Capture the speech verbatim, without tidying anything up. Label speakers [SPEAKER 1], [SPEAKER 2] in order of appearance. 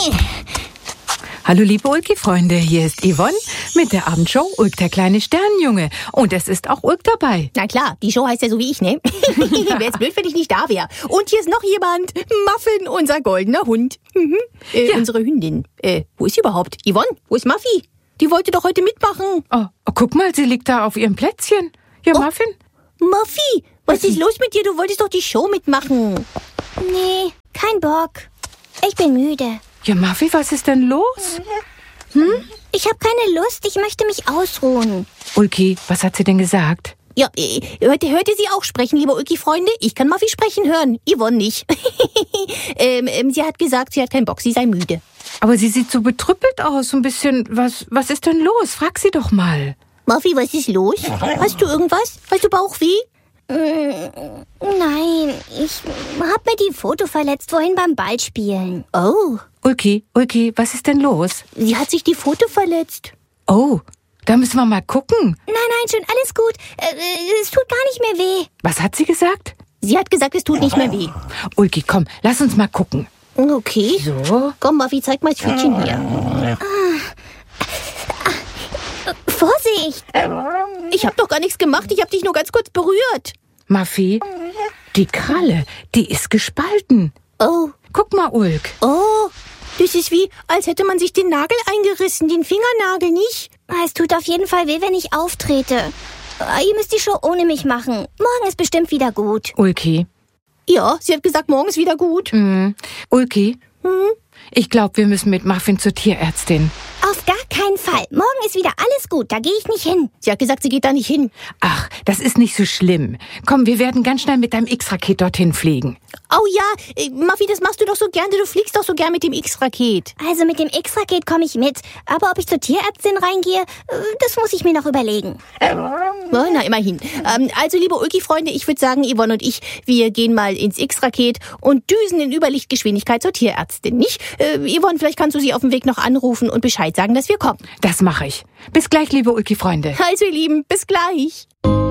[SPEAKER 1] Hallo liebe Ulki-Freunde, hier ist Yvonne mit der Abendshow Ulk, der kleine Sternenjunge. Und es ist auch Ulk dabei.
[SPEAKER 2] Na klar, die Show heißt ja so wie ich, ne? Wäre jetzt blöd, wenn ich nicht da wäre. Und hier ist noch jemand. Muffin, unser goldener Hund. Mhm. Äh,
[SPEAKER 1] Ja.
[SPEAKER 2] Unsere Hündin. Äh, wo ist sie überhaupt? Yvonne, wo ist Muffy? Die wollte doch heute mitmachen.
[SPEAKER 1] Oh, oh, guck mal, sie liegt da auf ihrem Plätzchen. Ja,
[SPEAKER 2] Oh.
[SPEAKER 1] Muffin?
[SPEAKER 2] Muffy, was ist los mit dir? Du wolltest doch die Show mitmachen.
[SPEAKER 3] Nee, kein Bock. Ich bin müde.
[SPEAKER 1] Ja, Muffy, was ist denn los?
[SPEAKER 3] Ich habe keine Lust, ich möchte mich ausruhen.
[SPEAKER 1] Ulki, was hat sie denn gesagt?
[SPEAKER 2] Ja, äh, hörte, hörte sie auch sprechen, liebe Ulki-Freunde? Ich kann Muffy sprechen hören, Yvonne nicht. ähm, ähm, sie hat gesagt, sie hat keinen Bock, sie sei müde.
[SPEAKER 1] Aber sie sieht so betrüppelt aus, so ein bisschen. Was, was ist denn los? Frag sie doch mal.
[SPEAKER 2] Muffy, was ist los? Hast du irgendwas? Hast du Bauchweh?
[SPEAKER 3] Nein, ich hab mir die Foto verletzt vorhin beim Ballspielen.
[SPEAKER 2] Oh,
[SPEAKER 1] Ulki, Ulki, was ist denn los?
[SPEAKER 2] sie hat sich die Foto verletzt.
[SPEAKER 1] Oh, da müssen wir mal gucken.
[SPEAKER 3] Nein, nein, schon alles gut. Äh, es tut gar nicht mehr weh.
[SPEAKER 1] Was hat sie gesagt?
[SPEAKER 2] Sie hat gesagt, es tut nicht mehr weh.
[SPEAKER 1] Ulki, komm, lass uns mal gucken.
[SPEAKER 2] Okay.
[SPEAKER 1] So.
[SPEAKER 2] Komm, Muffy, zeig mal das Pfötchen hier.
[SPEAKER 3] Vorsicht!
[SPEAKER 2] Ich hab doch gar nichts gemacht, ich hab dich nur ganz kurz berührt.
[SPEAKER 1] Muffy, die Kralle, die ist gespalten.
[SPEAKER 2] Oh,
[SPEAKER 1] Guck mal, Ulk.
[SPEAKER 2] oh, das ist wie, als hätte man sich den Nagel eingerissen, den Fingernagel, nicht?
[SPEAKER 3] Es tut auf jeden Fall weh, wenn ich auftrete. Äh, Ihr müsst die Show ohne mich machen. Morgen ist bestimmt wieder gut.
[SPEAKER 1] Ulki.
[SPEAKER 2] Ja, sie hat gesagt, morgen ist wieder gut.
[SPEAKER 1] Mhm. Ulki,
[SPEAKER 2] Hm?
[SPEAKER 1] ich glaube, wir müssen mit Muffin zur Tierärztin.
[SPEAKER 3] Auf gar keinen Fall. Morgen ist wieder alles gut. Da gehe ich nicht hin.
[SPEAKER 2] Sie hat gesagt, sie geht da nicht hin.
[SPEAKER 1] Ach, das ist nicht so schlimm. Komm, wir werden ganz schnell mit deinem X-Raket dorthin fliegen.
[SPEAKER 2] Oh ja, äh, Muffy, das machst du doch so gerne, du fliegst doch so gern mit dem X-Raket.
[SPEAKER 3] Also mit dem X-Raket komme ich mit. Aber ob ich zur Tierärztin reingehe, äh, das muss ich mir noch überlegen.
[SPEAKER 2] Na, na immerhin. Ähm, also, liebe Ulki-Freunde, ich würde sagen, Yvonne und ich, wir gehen mal ins X-Raket und düsen in Überlichtgeschwindigkeit zur Tierärztin, nicht? Äh, Yvonne, vielleicht kannst du sie auf dem Weg noch anrufen und Bescheid sagen, dass wir kommen.
[SPEAKER 1] Das mache ich. Bis gleich, liebe Ulki-Freunde.
[SPEAKER 2] Also, ihr Lieben, bis gleich.